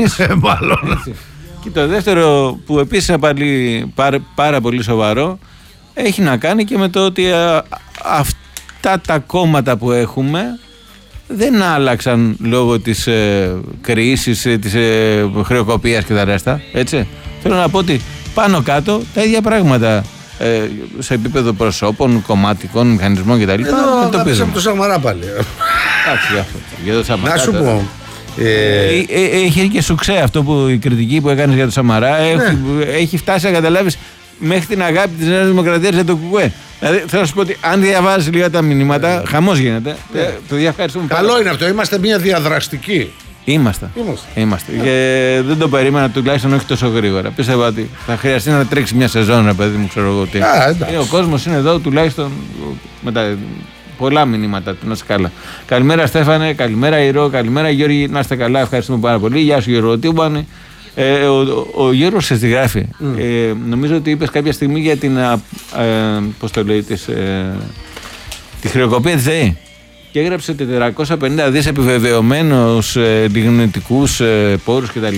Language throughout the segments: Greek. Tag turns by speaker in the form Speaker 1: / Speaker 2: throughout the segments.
Speaker 1: Μάλλον.
Speaker 2: Και το δεύτερο που επίσης είναι πάλι πάρα πολύ σοβαρό έχει να κάνει και με το ότι αυτά τα κόμματα που έχουμε δεν άλλαξαν λόγω της κρίσης, της χρεοκοπίας και τα ρέστα. Έτσι. Θέλω να πω ότι πάνω κάτω τα ίδια πράγματα σε επίπεδο προσώπων, κομματικών, μηχανισμών κτλ.
Speaker 1: Εδώ γράψαμε από το Σαμαρά πάλι.
Speaker 2: Εντάξει, για το Σαμαρά.
Speaker 1: Να σου πω.
Speaker 2: Έχει και σουξέ αυτό που η κριτική που έκανες για το Σαμαρά. Έχει φτάσει να καταλάβεις μέχρι την αγάπη της Νέας Δημοκρατίας για το ΚΚΕ. Δηλαδή θέλω να σου πω ότι αν διαβάζεις λίγα τα μηνύματα, χαμός γίνεται. Το ευχαριστούμε.
Speaker 1: Καλό είναι αυτό. Είμαστε μια διαδραστική.
Speaker 2: Είμαστε. Και δεν το περίμενα τουλάχιστον όχι τόσο γρήγορα. Πίστευα ότι θα χρειαστεί να τρέξει μια σεζόν, παιδί μου, ξέρω εγώ τι. Ο κόσμος είναι εδώ τουλάχιστον με τα πολλά μηνύματα. Να είστε καλά. Καλημέρα Στέφανε, καλημέρα Ηρώ, καλημέρα Γιώργη. Να είστε καλά, ευχαριστούμε πάρα πολύ. Γεια σου Γιώργο, τι πάνε. Ο Γιώργος σε γράφει. Νομίζω ότι είπες κάποια στιγμή για την πώς το λέει, τη χρεοκοπία της ΔΕΗ. Και έγραψε 450 δις επιβεβαιωμένους λιγνητικούς πόρους κτλ.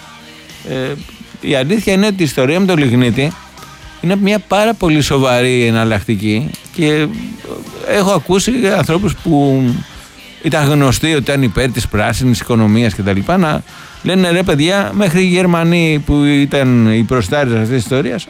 Speaker 2: Η αλήθεια είναι ότι η ιστορία με το λιγνίτη είναι μια πάρα πολύ σοβαρή εναλλακτική και έχω ακούσει ανθρώπους που ήταν γνωστοί ότι ήταν υπέρ της πράσινης οικονομίας κτλ. Να λένε ρε παιδιά, μέχρι οι Γερμανοί που ήταν οι προστάρες αυτής της ιστορίας,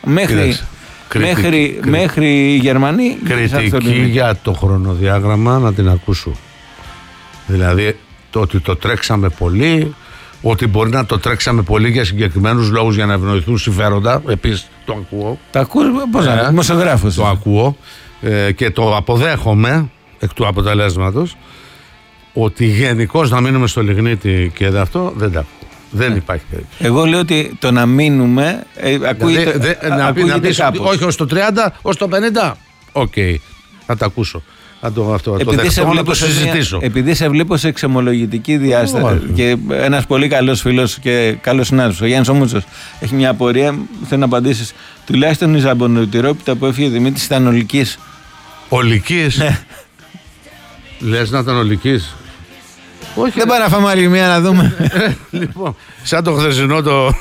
Speaker 2: μέχρι οι Γερμανοί.
Speaker 1: Κριτική για το χρονοδιάγραμμα να την ακούσω. Δηλαδή το ότι το τρέξαμε πολύ, ότι μπορεί να το τρέξαμε πολύ για συγκεκριμένους λόγους για να ευνοηθούν συμφέροντα. Επίσης το ακούω.
Speaker 2: Το ακούω, πώς να δημοσιογράφος.
Speaker 1: Το ακούω και το αποδέχομαι εκ του αποτελέσματος. Ότι γενικώς να μείνουμε στο λιγνίτη και αυτό δεν τα ακούω. Δεν υπάρχει περίπτωση.
Speaker 2: Εγώ λέω ότι το να μείνουμε ακούγεται κάπως.
Speaker 1: Όχι ως το 30, ως το 50. Οκ, θα τα ακούσω. Θα το συζητήσω.
Speaker 2: Επειδή σε βλέπω σε εξομολογητική διάσταση και ένας πολύ καλός φίλος και καλός συνάδελφος, ο Γιάννης ο Μούτσος, έχει μια απορία, θέλω να απαντήσεις. Τουλάχιστον η ζαμπονοτηρόπιτα που έφυγε ο Δημήτρης ήταν ολικής.
Speaker 1: Ολικής? Ναι. Λες να ήταν ολικής?
Speaker 2: Όχι. Δεν πάει να φάμε άλλη μία να δούμε.
Speaker 1: Λοιπόν, σαν το χθεσινό το...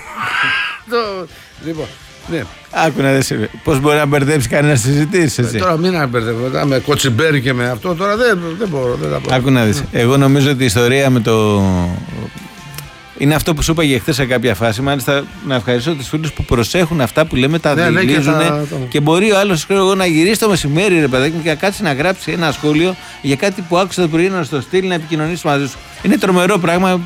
Speaker 1: Λοιπόν, ναι.
Speaker 2: Άκου να δεις πώς μπορεί να μπερδέψει κανένα να συζητήσει.
Speaker 1: Τώρα μην να μπερδεύω, με κοτσιμπέρι και με αυτό, τώρα δεν μπορώ.
Speaker 2: Άκου να δεις. Εγώ νομίζω ότι η ιστορία με το... Είναι αυτό που σου είπα και χθες σε κάποια φάση. Μάλιστα, να ευχαριστώ τους φίλους που προσέχουν αυτά που λέμε, τα δηλίζουν και μπορεί ο άλλος να γυρίσει το μεσημέρι, ρε παιδάκι μου, και να κάτσει να γράψει ένα σχόλιο για κάτι που άκουσε το πρωί, να στο στείλει, να επικοινωνήσει μαζί σου. Είναι τρομερό πράγμα.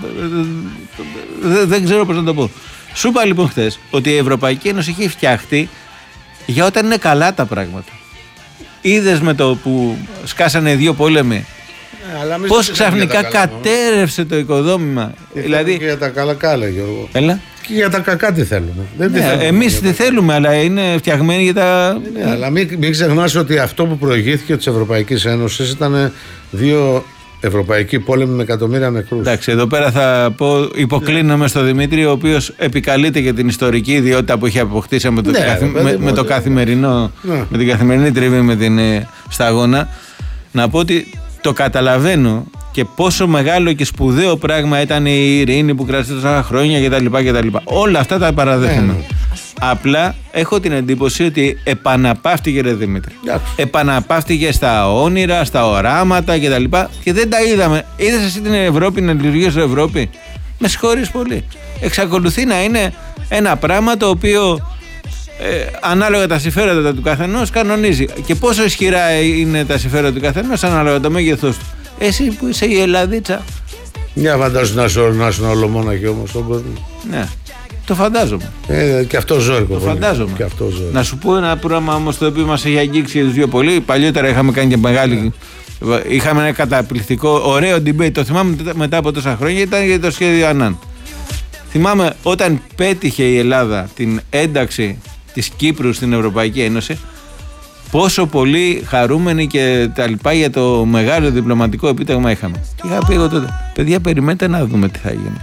Speaker 2: Δεν ξέρω πώς να το πω. Σου είπα λοιπόν χθες ότι η Ευρωπαϊκή Ένωση έχει φτιαχτεί για όταν είναι καλά τα πράγματα. Είδες με το που σκάσανε δύο πόλεμοι. Πώς ξαφνικά κατέρευσε το οικοδόμημα.
Speaker 1: Δηλαδή... Και για τα καλά, Γιώργο.
Speaker 2: Έλα.
Speaker 1: Και για τα κακά τι θέλουμε.
Speaker 2: Εμείς τι θέλουμε, αλλά είναι φτιαγμένοι για τα...
Speaker 1: Ναι, αλλά μην ξεχνάς ότι αυτό που προηγήθηκε της Ευρωπαϊκής Ένωσης ήταν δύο ευρωπαϊκοί πόλεμοι με εκατομμύρια νεκρούς.
Speaker 2: Εντάξει, εδώ πέρα θα πω, υποκλίνομαι στο Δημήτρη, ο οποίος επικαλείται για την ιστορική ιδιότητα που έχει αποκτήσει με το καθημερινό, με την καθημερινή τριβή με την σταγόνα. Να πω ότι το καταλαβαίνω και πόσο μεγάλο και σπουδαίο πράγμα ήταν η ειρήνη που κράτησε τόσα χρόνια κτλ. Όλα αυτά τα παραδέχομαι. Απλά έχω την εντύπωση ότι επαναπαύτηκε, ρε Δημήτρη. Επαναπαύτηκε στα όνειρα, στα οράματα κτλ. Και δεν τα είδαμε. Είδες εσύ την Ευρώπη να λειτουργεί ως Ευρώπη? Με συγχωρείς πολύ. Εξακολουθεί να είναι ένα πράγμα το οποίο ανάλογα τα συμφέροντα του καθενός κανονίζει. Και πόσο ισχυρά είναι τα συμφέροντα του καθενός ανάλογα το μέγεθος του. Εσύ που είσαι η Ελλαδίτσα.
Speaker 1: Μια φαντάζομαι να σου ολομόναχη όμως στον κόσμο.
Speaker 2: Ναι, το φαντάζομαι.
Speaker 1: Και αυτό ζώρικο.
Speaker 2: Το φαντάζομαι. Να σου πω ένα πράγμα όμως το οποίο μας έχει αγγίξει για τους δύο πολύ. Παλιότερα είχαμε κάνει και μεγάλη. Είχαμε ένα καταπληκτικό, ωραίο debate. Το θυμάμαι μετά από τόσα χρόνια, ήταν για το σχέδιο Ανάν. Θυμάμαι όταν πέτυχε η Ελλάδα την ένταξη της Κύπρου στην Ευρωπαϊκή Ένωση, πόσο πολύ χαρούμενοι και τα λοιπά για το μεγάλο διπλωματικό επίτευγμα είχαμε. Είχα πει εγώ τότε, παιδιά, περιμένετε να δούμε τι θα γίνει.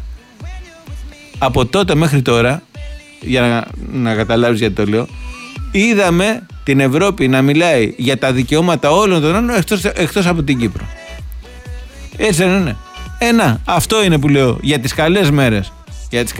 Speaker 2: Από τότε μέχρι τώρα, για να καταλάβεις γιατί το λέω, είδαμε την Ευρώπη να μιλάει για τα δικαιώματα όλων των άλλων εκτός από την Κύπρο. Έτσι δεν είναι? Αυτό είναι που λέω για τις καλές μέρες. για τις